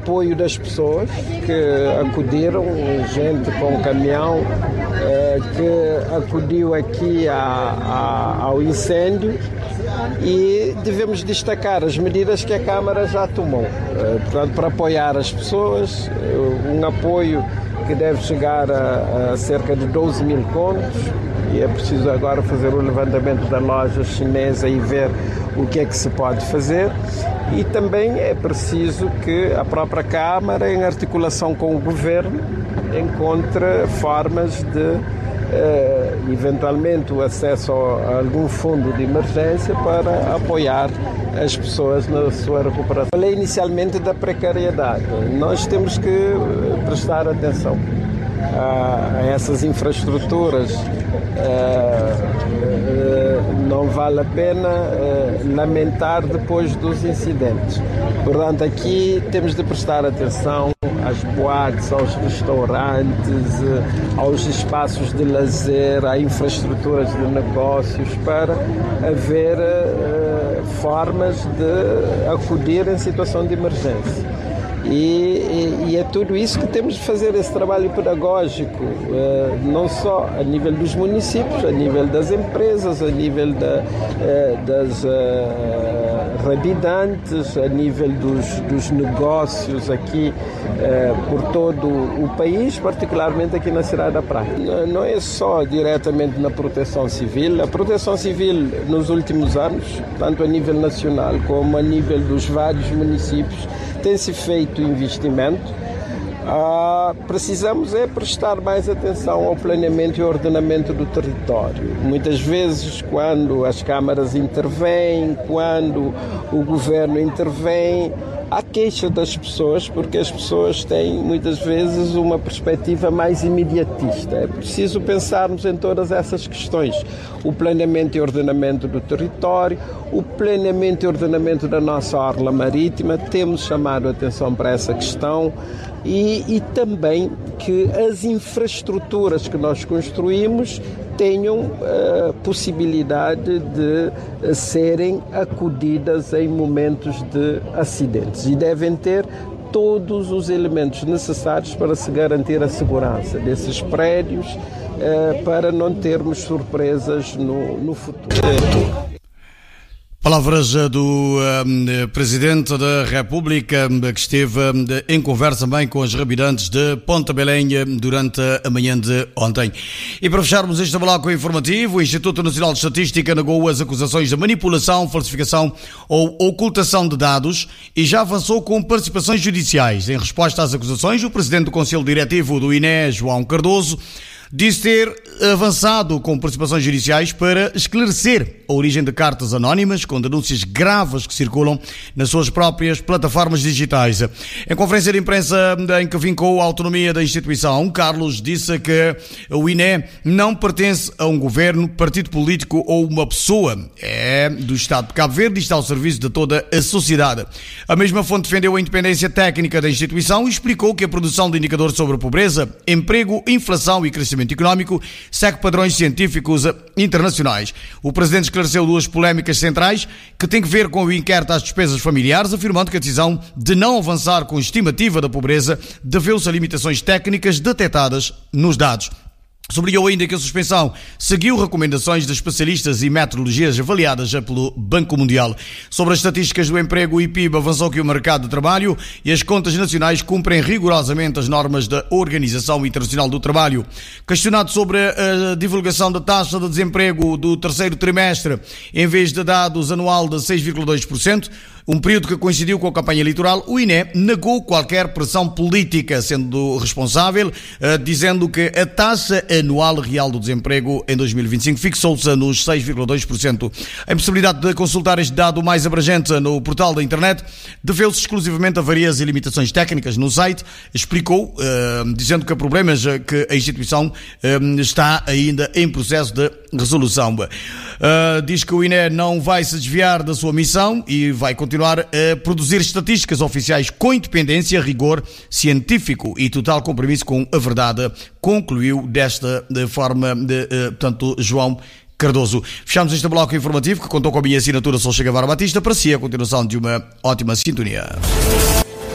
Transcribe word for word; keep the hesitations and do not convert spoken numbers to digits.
apoio das pessoas que acudiram, gente com caminhão eh, que acudiu aqui a, a, ao incêndio, e devemos destacar as medidas que a Câmara já tomou, eh, portanto, para apoiar as pessoas, eh, um apoio que deve chegar a, a cerca de doze mil contos, e é preciso agora fazer o levantamento da loja chinesa e ver o que é que se pode fazer. E também é preciso que a própria Câmara, em articulação com o Governo, encontre formas de, eh, eventualmente, o acesso a algum fundo de emergência para apoiar as pessoas na sua recuperação. Falei inicialmente da precariedade. Nós temos que prestar atenção a, a essas infraestruturas. Uh, uh, não vale a pena uh, lamentar depois dos incidentes. Portanto, aqui temos de prestar atenção às boates, aos restaurantes, uh, aos espaços de lazer, a infraestruturas de negócios, para haver uh, formas de acudir em situação de emergência. E, e, e é tudo isso que temos de fazer, esse trabalho pedagógico, eh, não só a nível dos municípios, a nível das empresas, a nível da, eh, das eh, habitantes, a nível dos, dos negócios aqui eh, por todo o país, particularmente aqui na cidade da Praia. Não, não é só diretamente na proteção civil. A proteção civil nos últimos anos, tanto a nível nacional como a nível dos vários municípios, tem-se feito investimento. Ah, precisamos é prestar mais atenção ao planeamento e ordenamento do território. Muitas vezes, quando as câmaras intervêm, quando o governo intervém, há queixa das pessoas, porque as pessoas têm muitas vezes uma perspectiva mais imediatista. É preciso pensarmos em todas essas questões. O planeamento e ordenamento do território, o planeamento e ordenamento da nossa orla marítima, temos chamado a atenção para essa questão, e, e também que as infraestruturas que nós construímos tenham a possibilidade de uh, serem acudidas em momentos de acidentes, e devem ter todos os elementos necessários para se garantir a segurança desses prédios, uh, para não termos surpresas no, no futuro. Palavras do um, Presidente da República, que esteve um, em conversa também com os habitantes de Ponta Belém durante a manhã de ontem. E para fecharmos este bloco informativo, o Instituto Nacional de Estatística negou as acusações de manipulação, falsificação ou ocultação de dados e já avançou com participações judiciais. Em resposta às acusações, o Presidente do Conselho Diretivo do I N E, João Cardoso, disse ter avançado com participações judiciais para esclarecer a origem de cartas anónimas com denúncias graves que circulam nas suas próprias plataformas digitais. Em conferência de imprensa em que vincou a autonomia da instituição, Carlos disse que o I N E não pertence a um governo, partido político ou uma pessoa. É do Estado de Cabo Verde e está ao serviço de toda a sociedade. A mesma fonte defendeu a independência técnica da instituição e explicou que a produção de indicadores sobre a pobreza, emprego, inflação e crescimento económico segue padrões científicos internacionais. O Presidente esclareceu duas polémicas centrais que têm que ver com o inquérito às despesas familiares, afirmando que a decisão de não avançar com a estimativa da pobreza deveu-se a limitações técnicas detectadas nos dados. Sublinhou ainda que a suspensão seguiu recomendações de especialistas e metodologias avaliadas pelo Banco Mundial. Sobre as estatísticas do emprego, o I P I B avançou que o mercado de trabalho e as contas nacionais cumprem rigorosamente as normas da Organização Internacional do Trabalho. Questionado sobre a divulgação da taxa de desemprego do terceiro trimestre, em vez de dados anual de seis vírgula dois por cento, um período que coincidiu com a campanha eleitoral, o I N E negou qualquer pressão política, sendo responsável, dizendo que a taxa anual real do desemprego em dois mil e vinte e cinco fixou-se nos seis vírgula dois por cento. A impossibilidade de consultar este dado mais abrangente no portal da internet deveu-se exclusivamente a varias e limitações técnicas no site, explicou, dizendo que há problemas que a instituição está ainda em processo de resolução. Diz que o I N E não vai se desviar da sua missão e vai continuar continuar a produzir estatísticas oficiais com independência, rigor científico e total compromisso com a verdade, concluiu desta de forma de, portanto, João Cardoso. Fechamos este bloco informativo que contou com a minha assinatura, Sou Che Guevara Batista, para si a continuação de uma ótima sintonia.